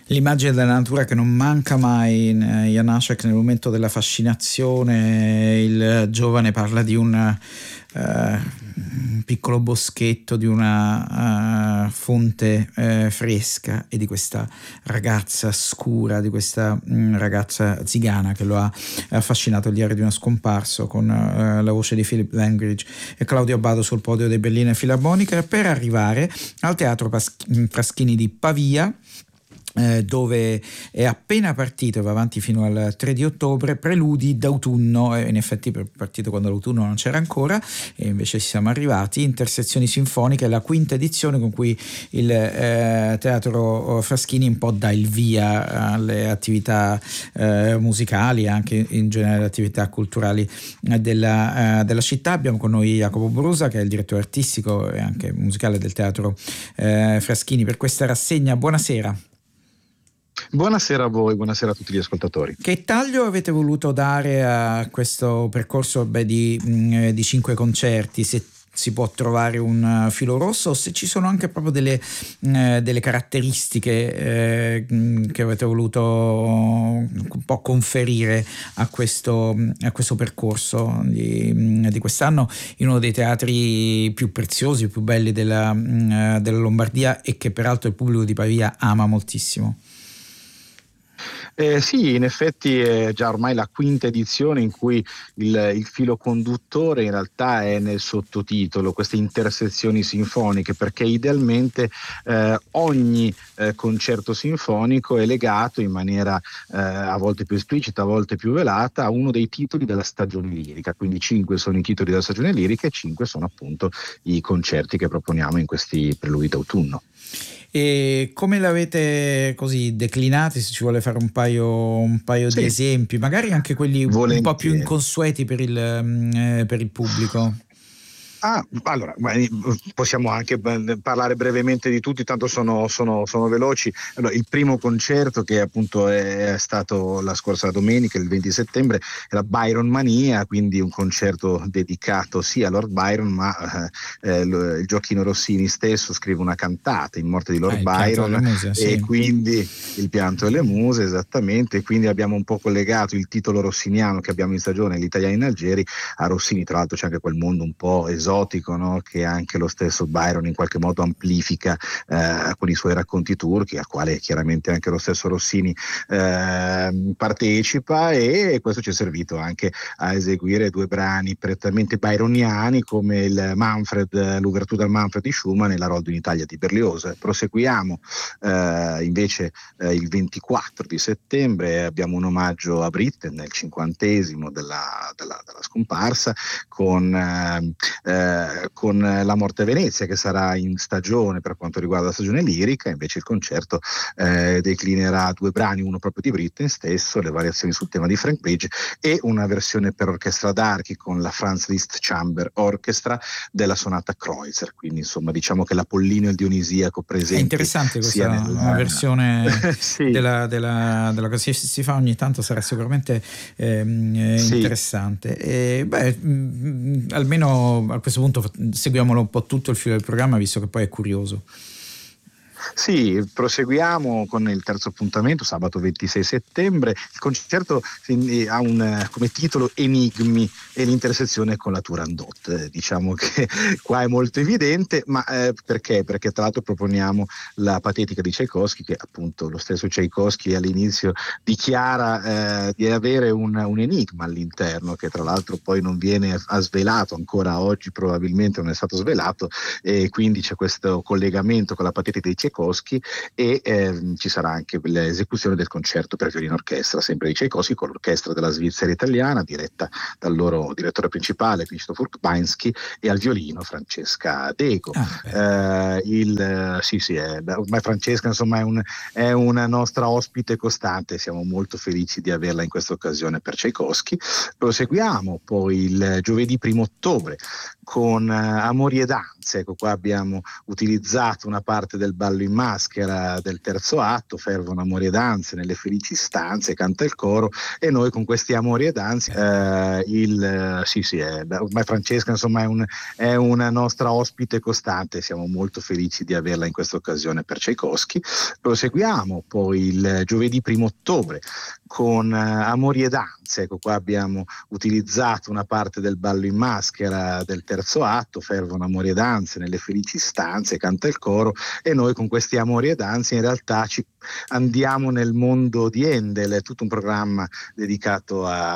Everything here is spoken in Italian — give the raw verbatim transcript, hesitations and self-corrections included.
L'immagine della natura che non manca mai in eh, Janáček nel momento della fascinazione. Il giovane parla di un eh, piccolo boschetto, di una uh, fonte eh, fresca, e di questa ragazza scura, di questa mh, ragazza zigana che lo ha affascinato. Il diario di uno scomparso, con uh, la voce di Philip Langridge e Claudio Abbado sul podio dei Berliner Philharmoniker, per arrivare al Teatro Fraschini di Pavia, Eh, dove è appena partito e va avanti fino al tre di ottobre, Preludi d'autunno. Eh, in effetti è partito quando l'autunno non c'era ancora, e invece ci siamo arrivati. Intersezioni sinfoniche, la quinta edizione con cui il eh, Teatro Fraschini un po' dà il via alle attività eh, musicali e anche in generale attività culturali della, eh, della città. Abbiamo con noi Jacopo Brusa, che è il direttore artistico e anche musicale del Teatro eh, Fraschini, per questa rassegna. Buonasera. Buonasera a voi, buonasera a tutti gli ascoltatori. Che taglio avete voluto dare a questo percorso beh, di, mh, di cinque concerti? Se si può trovare un filo rosso, o se ci sono anche proprio delle, eh, delle caratteristiche eh, che avete voluto un po' conferire a questo, a questo percorso di, di quest'anno, in uno dei teatri più preziosi, più belli della, della Lombardia, e che peraltro il pubblico di Pavia ama moltissimo. Eh, sì, in effetti è già ormai la quinta edizione in cui il, il filo conduttore in realtà è nel sottotitolo, queste intersezioni sinfoniche, perché idealmente eh, ogni eh, concerto sinfonico è legato in maniera eh, a volte più esplicita, a volte più velata, a uno dei titoli della stagione lirica. Quindi cinque sono i titoli della stagione lirica e cinque sono appunto i concerti che proponiamo in questi preludi d'autunno. E come l'avete così declinati, se ci vuole fare un paio, un paio sì. di esempi, magari anche quelli Volentieri. un po' più inconsueti per il, eh, per il pubblico? Ah, allora, possiamo anche parlare brevemente di tutti, tanto sono, sono, sono veloci. Allora, il primo concerto, che appunto è stato la scorsa domenica, il venti settembre, era Byron Mania, quindi un concerto dedicato sia a Lord Byron, ma eh, il Gioacchino Rossini stesso scrive una cantata in morte di Lord eh, Byron, muse, e sì. quindi il pianto delle muse, esattamente, e quindi abbiamo un po' collegato il titolo rossiniano che abbiamo in stagione, Gli italiani in Algeri, a Rossini. Tra l'altro c'è anche quel mondo un po' esotico, no? Che anche lo stesso Byron in qualche modo amplifica eh, con i suoi racconti turchi, al quale chiaramente anche lo stesso Rossini eh, partecipa, e questo ci è servito anche a eseguire due brani prettamente byroniani come il Manfred, l'Ouverture del Manfred di Schumann e la Roldo in Italia di Berlioz. Proseguiamo eh, invece eh, il ventiquattro di settembre, abbiamo un omaggio a Britten, il cinquantesimo della, della, della scomparsa, con eh, Eh, con La Morte a Venezia, che sarà in stagione per quanto riguarda la stagione lirica. Invece il concerto eh, declinerà due brani, uno proprio di Britten stesso, le variazioni sul tema di Frank Page, e una versione per orchestra d'archi con la Franz Liszt Chamber Orchestra della sonata Kreutzer. Quindi insomma diciamo che l'Apollinio e il Dionisiaco presenti. È interessante questa nella... una versione sì. della, della, della che si fa ogni tanto, sarà sicuramente ehm, sì. interessante. E, beh, mh, almeno a questo punto seguiamolo un po' tutto il filo del programma, visto che poi è curioso. Sì, proseguiamo con il terzo appuntamento, sabato ventisei settembre. Il concerto ha un, come titolo Enigmi, e l'intersezione con la Turandot. Diciamo che qua è molto evidente, ma eh, perché? Perché tra l'altro proponiamo la Patetica di Tchaikovsky, che appunto lo stesso Tchaikovsky all'inizio dichiara eh, di avere un, un enigma all'interno, che tra l'altro poi non viene a svelato, ancora oggi probabilmente non è stato svelato, e quindi c'è questo collegamento con la Patetica di Tchaikovsky, e eh, ci sarà anche l'esecuzione del concerto per violino orchestra, sempre di Tchaikovsky, con l'orchestra della Svizzera italiana diretta dal loro direttore principale Krzysztof Urbański, e al violino Francesca Dego. Ah, eh, il, sì sì è, ormai Francesca insomma è, un, è una nostra ospite costante, siamo molto felici di averla in questa occasione per Tchaikovsky. Proseguiamo poi il giovedì primo ottobre con uh, Amori e danze. Ecco, qua abbiamo utilizzato una parte del ballo in maschera del terzo atto, fervono amori e danze nelle felici stanze, canta il coro, e noi con questi amori e danze uh, il uh, sì sì è, ormai Francesca insomma è, un, è una nostra ospite costante, siamo molto felici di averla in questa occasione per Tchaikovsky. Proseguiamo poi il giovedì primo ottobre con uh, Amori e danze. Ecco, qua abbiamo utilizzato una parte del ballo in maschera del terzo atto, fervono amori e danze nelle felici stanze, canta il coro, e noi con questi amori e danze in realtà ci andiamo nel mondo di Handel. È tutto un programma dedicato a